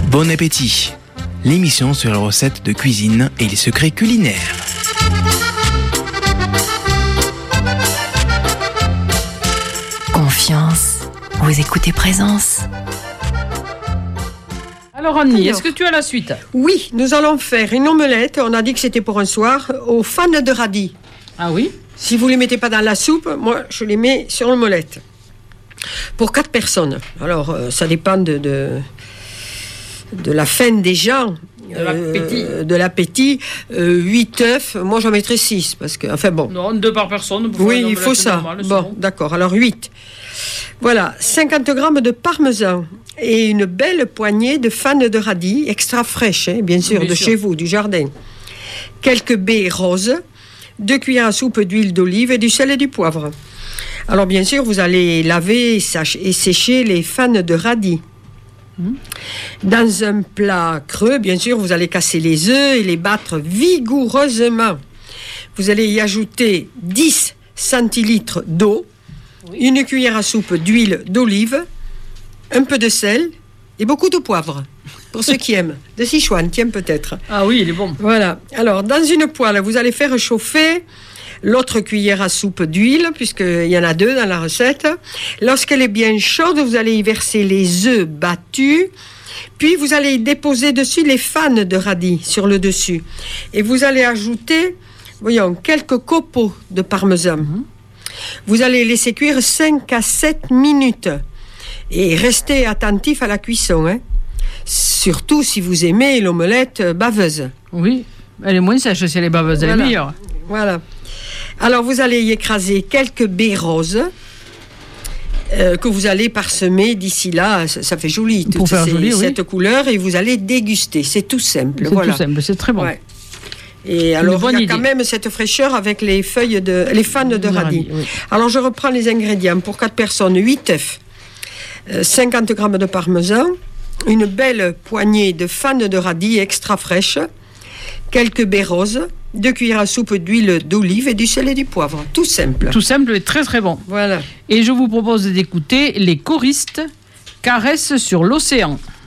Bon appétit. L'émission sur les recettes de cuisine et les secrets culinaires. Confiance, vous écoutez Présence. Alors Annie, est-ce que tu as la suite? Oui, nous allons faire une omelette, on a dit que c'était pour un soir, aux fans de radis. Ah oui? Si vous ne les mettez pas dans la soupe, moi je les mets sur l'omelette. Pour 4 personnes. Alors ça dépend de la faim des gens. De l'appétit. 8 œufs, moi j'en mettrais 6 parce que, enfin bon. Non, 2 par personne. Oui, il faut ça. Normal, bon, d'accord, alors 8. Voilà, 50 grammes de parmesan et une belle poignée de fans de radis extra fraîches, hein, bien sûr, chez vous, du jardin. Quelques baies roses, 2 cuillères à soupe d'huile d'olive et du sel et du poivre. Alors bien sûr, vous allez laver et sécher les fans de radis. Dans un plat creux, bien sûr, vous allez casser les œufs et les battre vigoureusement. Vous allez y ajouter 10 centilitres d'eau, une cuillère à soupe d'huile d'olive, un peu de sel et beaucoup de poivre. Pour ceux qui aiment. De Sichuan, tiens peut-être. Ah oui, il est bon. Voilà. Alors, dans une poêle, vous allez faire chauffer l'autre cuillère à soupe d'huile, puisqu'il y en a 2 dans la recette. Lorsqu'elle est bien chaude, vous allez y verser les œufs battus. Puis, vous allez y déposer dessus les fans de radis sur le dessus. Et vous allez ajouter, voyons, quelques copeaux de parmesan. Vous allez laisser cuire 5 à 7 minutes. Et restez attentif à la cuisson, hein. Surtout si vous aimez l'omelette baveuse. Oui, elle est moins sèche si elle est baveuse, elle est meilleure. Voilà. Alors, vous allez y écraser quelques baies roses que vous allez parsemer d'ici là. Ça fait joli, toute cette couleur, et vous allez déguster. C'est tout simple. C'est tout simple, c'est très bon. Ouais. Et alors, il y a quand même cette fraîcheur avec les fans de radis. Oui. Alors, je reprends les ingrédients. Pour 4 personnes, 8 œufs, 50 grammes de parmesan, une belle poignée de fans de radis extra fraîches, quelques baies roses, 2 cuillères à soupe d'huile d'olive et du sel et du poivre. Tout simple. Tout simple et très très bon. Voilà. Et je vous propose d'écouter les choristes Caresse sur l'océan.